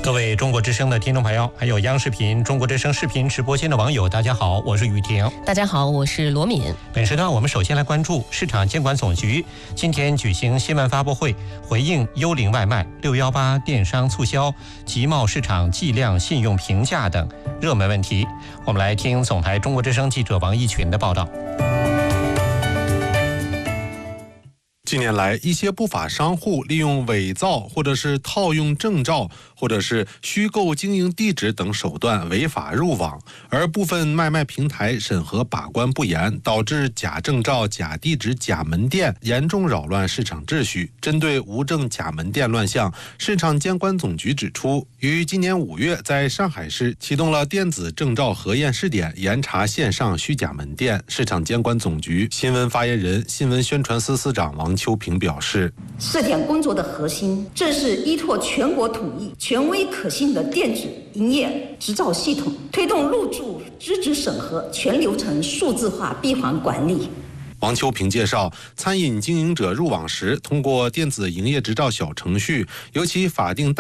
各位中国之声的听众朋友，还有央视频、中国之声视频直播间的网友，大家好，我是雨婷。 大家好，我是罗敏。 本时段我们首先来关注市场监管总局今天举行新闻发布会，回应幽灵外卖、618电商促销、集贸市场计量信用评价等热门问题。我们来听总台中国之声记者王一群的报道。 近年来，一些不法商户利用伪造或者是套用证照，或者是虚构经营地址等手段违法入网，而部分外卖平台审核把关不严，导致假证照、假地址、假门店，严重扰乱市场秩序。针对无证假门店乱象，市场监管总局指出，于今年5月在上海市启动了电子证照核验试点，严查线上虚假门店。市场监管总局新闻发言人、新闻宣传司司长王秋平表示， 试点工作的核心正是依托全国统一、权威可信的电子营业执照系统，推动入驻资质审核全流程数字化闭环管理。 王秋平介绍，餐饮经营者入网时通过电子营业执照小程序，尤其法定